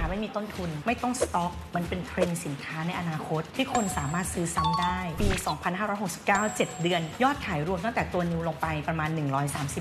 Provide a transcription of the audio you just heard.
ค้าไม่มีต้นทุนไม่ต้องสต็อกมันเป็นเทรนด์สินค้าในอนาคตที่คนสามารถซื้อซ้ำได้ปี 2569 7 เดือนยอดขายรวมตั้งแต่ตัวนิวลงไปประมาณ130